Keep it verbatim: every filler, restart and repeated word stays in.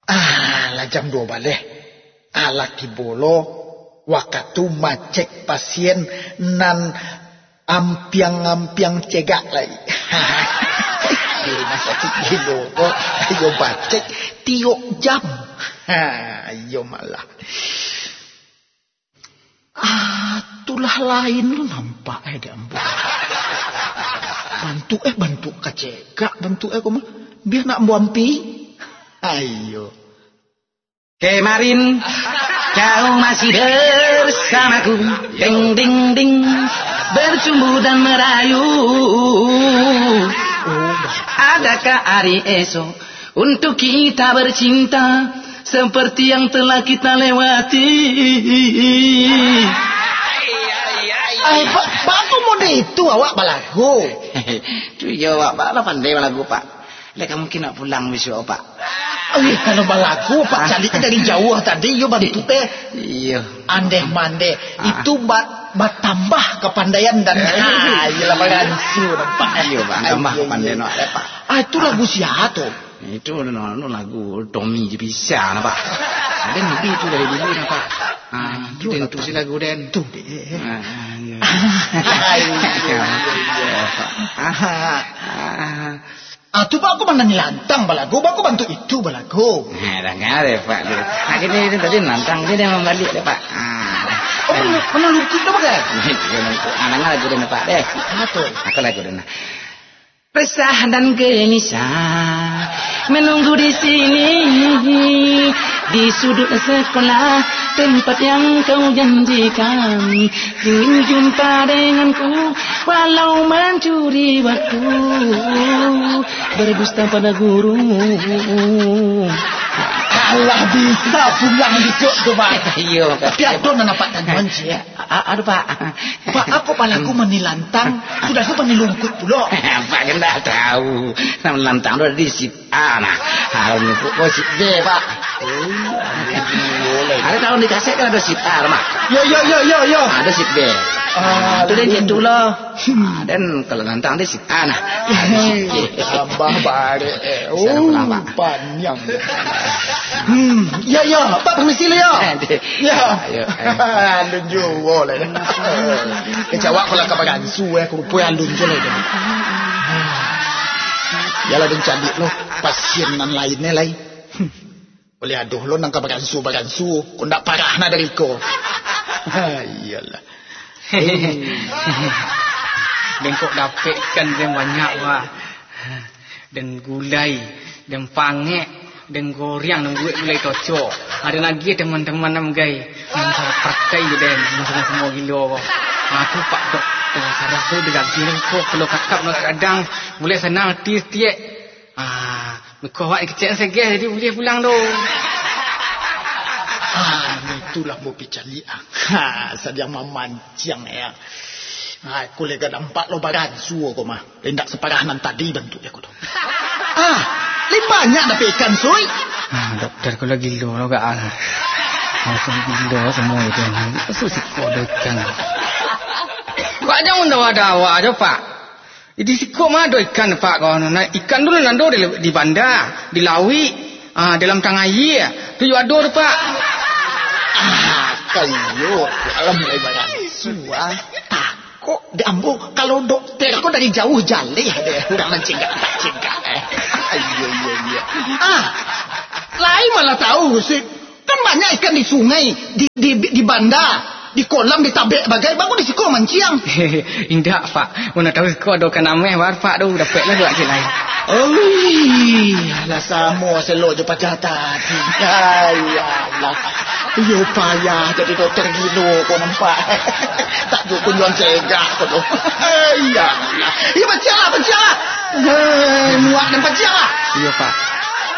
Ah, lah jam dua balik. Ala kibolo waktu macek pasien nan ampiang-ampiang cegak lagi. Di rumah sakit gilo kok ayo bacek tiok jam. Ha, ayo malah. Ah, tulah lain lu nampak eh di ambu. Bantu eh bantu kacegak, bantu eh koma. Biar nak buampi. Ayo. Kemarin kau masih bersamaku, ding ding ding, bercumbu dan merayu. Oh, adakah hari esok untuk kita bercinta seperti yang telah kita lewati? Ay, pak, pak aku mau itu awak balagu. Tu ya awak bala pandai balagu pak. Lek mungkin nak pulang besok pak. Oh, kalau balagu pak cari dari jauh tadi yo bantu teh. Iya. Andeh mande ah. Itu bat bat tambah kepandaian dan ah iyalah bagansu nampak. Iya pak tambah kepandaian nak pak. Ah itu lagu siapa tu? Itu no, no, lagu Tommy je bisa na pak. Ada mimpi itu dari dulu na pak. Ah, itu den tu si lagu den. Tu deh. Ah, tu pak aku mana nilantang balagu, aku bantu itu balagu. Nah, dah ngare pak. Nah, ini tadi nantang dia mau balik deh pak. Ah. Oh, mana lukis dah pakai? Anak lagu den pak deh. Ah tu. Aku lagu den. Resah dan gelisah menunggu di sini di sudut sekolah tempat yang kau janjikan, ingin jumpa denganku walau mencuri waktu, berdusta pada guru. Allah bisa pulang besok tu pak. Iya tapi ada nak nampak tanggungan je. Aduh pak. Pak aku palaku menilantang sudah aku menilungkut pula. Pak kan tak tahu. Nama lantang tu ada di sip A nah. Harus nyebut kau sip B pak. Ada tahu di kaset kan ada sip A mak. Yo yo yo yo yo. Ada sip B. Ah, tu dia itu lah. Dan kalau lantang dia sip A nah. Tambah bare. Oh, panjang. Hmm, ya ya, Pak permisi le ya. Ya. Alun jual le. Kejawab kalau ka bagansu eh ku poi alun jual le. Ya lah den candi lo pasien nan lainnya lai. Boleh aduh lo nang ka bagansu bagansu, ku ndak parahna dari ko. Iyalah. Bengkok dapatkan dan banyak wah. Dan gulai, dan pangek, dan goreng, dan gue gulai tocok. Ada lagi teman-teman nam gay, yang saya pakai dan semua semua gilo. Aku pak doktor, saya tu dengan gilo kok kalau kakak nak kadang boleh senang tiap-tiap. Ah, kau awak kecil saja jadi boleh pulang tu. Ah, itulah mau picaliang. Ha, sedang memancing ya. Ah, aku lega nampak lo bagansu kau mah. Lendak separahanan tadi bentuk ya kau tu. Ah, lebih banyak dapat ikan suy. Ah, doktor kau lagi gilo lo gak ah. Langsung gilo semua itu. Pasal si kau ikan. Kau jangan dawa-dawa aja pak. Di siko mah ada ikan pak kau. Nah, ikan dulu nando di, di bandar, di lawi, ah dalam tangayi. Tu ada tu pak. Ah, kayo, alam mulai bagansu ah. Kok diambu kalau dokter kok dari jauh jaleh deh udah mencegah tak cegah eh. Iya iya iya. Ah, lain malah tahu sih. Kan banyak ikan di sungai, di di di bandar, di kolam, di tabek bagai bagus di siko manciang. Indah pak, mana tahu kau ada kan ameh war pak tu dapatlah dua je lain. Oh, lah samo selo je pacah tadi. Ayalah. Yo payah jadi dokter gilo kau nampak. Tak ada kunjungan cegah kau tu. Ayalah. Ya baca lah, baca lah. Hei, muak dan baca lah. Iya pak.